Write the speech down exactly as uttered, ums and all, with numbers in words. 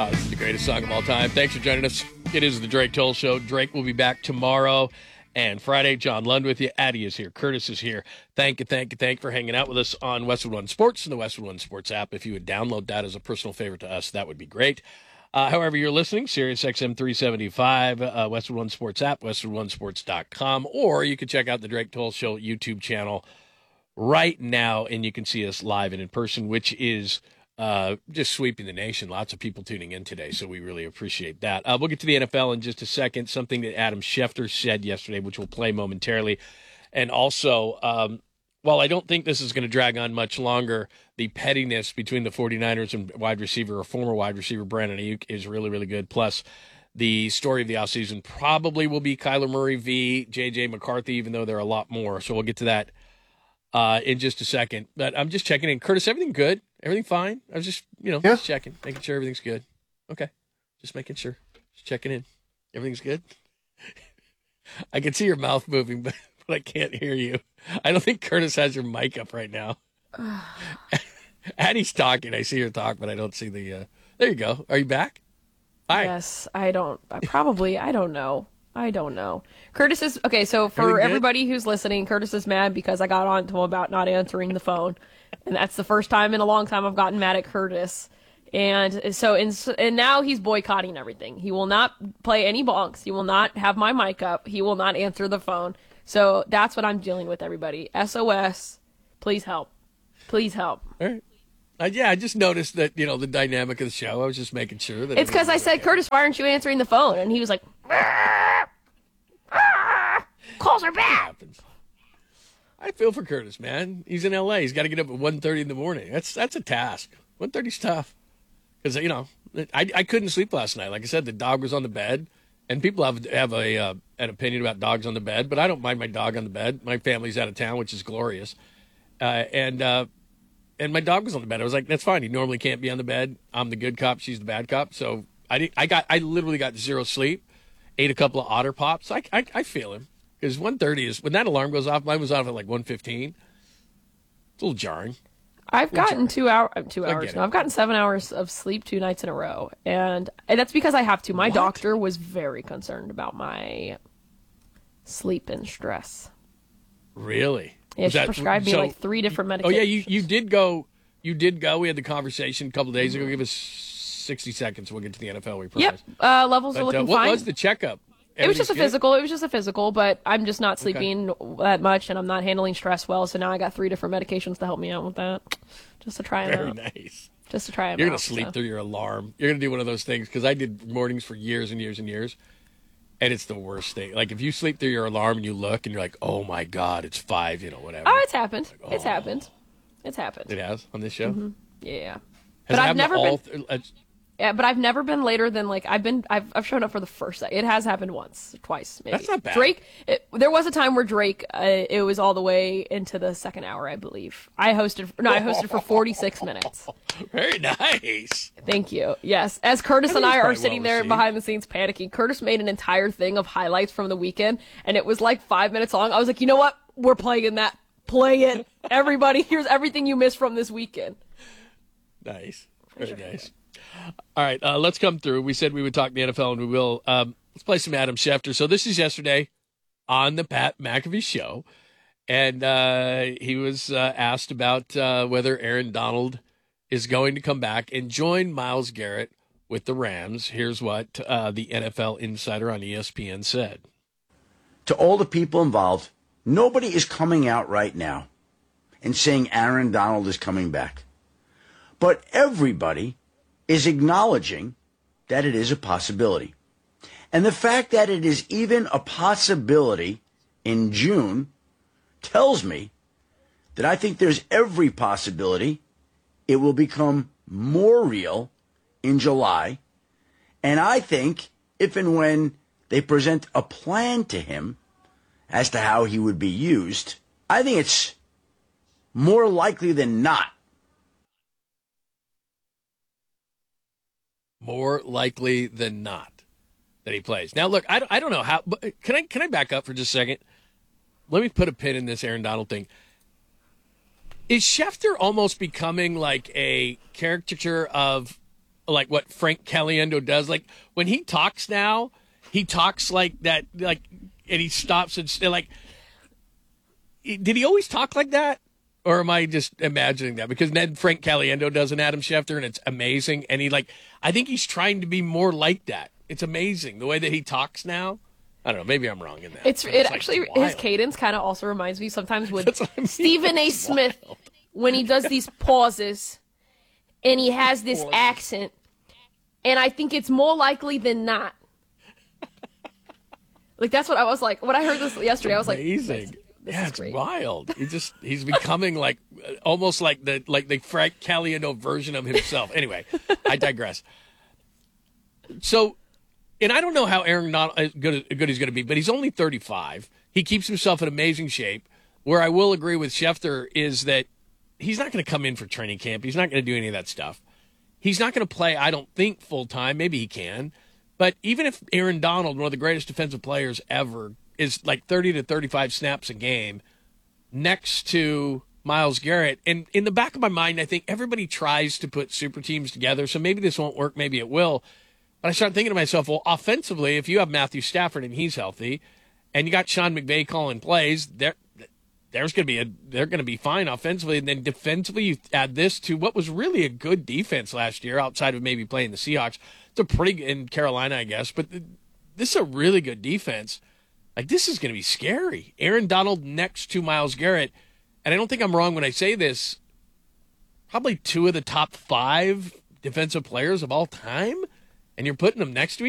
Uh, this is the greatest song of all time. Thanks for joining us. It is the Drake Toll Show. Drake will be back tomorrow and Friday. John Lund with you. Addie is here. Curtis is here. Thank you, thank you, thank you for hanging out with us on Westwood One Sports and the Westwood One Sports app. If you would download that as a personal favorite to us, that would be great. Uh, however you're listening, Sirius X M three seventy-five, uh, Westwood One Sports app, westwood one sports dot com, or you can check out the Drake Toll Show YouTube channel right now, and you can see us live and in person, which is uh, just sweeping the nation. Lots of people tuning in today, so we really appreciate that. Uh, we'll get to the N F L in just a second, something that Adam Schefter said yesterday, which we'll play momentarily. And also, um, while I don't think this is going to drag on much longer, the pettiness between the 49ers and wide receiver or former wide receiver Brandon Ayuk is really, really good. Plus, the story of the offseason probably will be Kyler Murray v. J J. McCarthy, even though there are a lot more. So we'll get to that uh, in just a second. But I'm just checking in. Curtis, everything good? Everything fine? I was just, you know, yeah. just checking, making sure everything's good. Okay. Just making sure. Just checking in. Everything's good? I can see your mouth moving, but, but I can't hear you. I don't think Curtis has your mic up right now. Addie's talking. I see her talk, but I don't see the, uh, there you go. Are you back? Hi. Yes, I don't, I probably, I don't know. I don't know. Curtis is, okay, so for everybody who's listening, Curtis is mad because I got on to him about not answering the phone. And that's the first time in a long time I've gotten mad at Curtis. And so, and, and now he's boycotting everything. He will not play any bonks. He will not have my mic up. He will not answer the phone. So that's what I'm dealing with, everybody. S O S, please help. Please help. All right. Uh, yeah, I just noticed that, you know, the dynamic of the show. I was just making sure that it's because I said, okay. Curtis, why aren't you answering the phone? And he was like, ah, ah, calls are back. I feel for Curtis, man. He's in L A. He's got to get up at one thirty in the morning. That's that's a task. one thirty's tough. Because, you know, I, I couldn't sleep last night. Like I said, the dog was on the bed. And people have have a uh, an opinion about dogs on the bed, but I don't mind my dog on the bed. My family's out of town, which is glorious. Uh, and uh, and my dog was on the bed. I was like, that's fine. He normally can't be on the bed. I'm the good cop. She's the bad cop. So I did, I got I literally got zero sleep. Ate a couple of Otter Pops. I I, I feel him. Because one thirty is, when that alarm goes off, mine was off at like one fifteen. It's a little jarring. I've little gotten jarring. two hour, two hours. No, I've gotten seven hours of sleep two nights in a row. And, and that's because I have to. My What? doctor was very concerned about my sleep and stress. Really? Yeah, Was she that- prescribed me so- like three different medications. Oh, yeah, you, you did go. You did go. We had the conversation a couple of days ago. Give us sixty seconds. We'll get to the N F L, we promise. Yep, uh, levels But, are uh, looking what fine. was the checkup? It was just a Everything's good? physical. It was just a physical, but I'm just not sleeping that much, and I'm not handling stress well. So now I got three different medications to help me out with that, just to try them Very out. nice. Just to try them You're out. going to sleep so. through your alarm. You're going to do one of those things, because I did mornings for years and years and years, and it's the worst thing. Like, if you sleep through your alarm and you look and you're like, oh, my God, it's five, you know, whatever. Oh, it's happened. Like, It's oh. happened. It's happened. It has on this show? Mm-hmm. Yeah. Has But it I've happened never to all been. th- uh, Yeah, but I've never been later than like I've been. I've I've shown up for the first. It has happened once, twice, maybe. That's not bad. Drake. It, there was a time where Drake. Uh, it was all the way into the second hour, I believe. I hosted. No, I hosted for forty-six minutes. Very nice. Thank you. Yes, as Curtis I and think I it's are probably sitting well there received. behind the scenes panicking, Curtis made an entire thing of highlights from the weekend, and it was like five minutes long. I was like, you know what? We're playing that. Play it, everybody. Here's everything you missed from this weekend. Nice. Very nice. All right, uh, let's come through. We said we would talk the N F L, and we will. Um, let's play some Adam Schefter. So this is yesterday on the Pat McAfee show, and uh, he was uh, asked about uh, whether Aaron Donald is going to come back and join Myles Garrett with the Rams. Here's what uh, the N F L insider on E S P N said. To all the people involved, nobody is coming out right now and saying Aaron Donald is coming back. But everybody is acknowledging that it is a possibility. And the fact that it is even a possibility in June tells me that I think there's every possibility it will become more real in July. And I think if and when they present a plan to him as to how he would be used, I think it's more likely than not More likely than not that he plays. Now, look, I don't, I don't know how, but can I can I back up for just a second? Let me put a pin in this Aaron Donald thing. Is Schefter almost becoming like a caricature of like what Frank Caliendo does. Like when he talks now, he talks like that, like, and he stops and st- like. Did he always talk like that? Or am I just imagining that? Because Ned Frank Caliendo does an Adam Schefter, and it's amazing. And he like, I think he's trying to be more like that. It's amazing the way that he talks now. I don't know. Maybe I'm wrong in that. It's But it like actually wild. his cadence kind of also reminds me sometimes with That's what I mean. Stephen A. It's Smith wild. when he does these pauses, and he has this Pauses. accent, and I think it's more likely than not. Like that's what I was like when I heard this yesterday. I was like, amazing. This yeah, is it's great. wild. He just he's becoming like almost like the like the Frank Caliendo version of himself. Anyway, I digress. So, and I don't know how Aaron not as good as good he's going to be, but he's only thirty-five. He keeps himself in amazing shape. Where I will agree with Schefter is that he's not going to come in for training camp. He's not going to do any of that stuff. He's not going to play, I don't think, full time. Maybe he can. But even if Aaron Donald, one of the greatest defensive players ever, is like thirty to thirty-five snaps a game next to Myles Garrett. And in the back of my mind, I think everybody tries to put super teams together. So maybe this won't work. Maybe it will. But I start thinking to myself, well, offensively, if you have Matthew Stafford and he's healthy and you got Sean McVay calling plays, there, there's going to be a, they're going to be fine offensively. And then defensively, you add this to what was really a good defense last year outside of maybe playing the Seahawks. It's a pretty, in Carolina, I guess, but this is a really good defense. Like, this is going to be scary. Aaron Donald next to Myles Garrett. And I don't think I'm wrong when I say this. Probably two of the top five defensive players of all time. And you're putting them next to each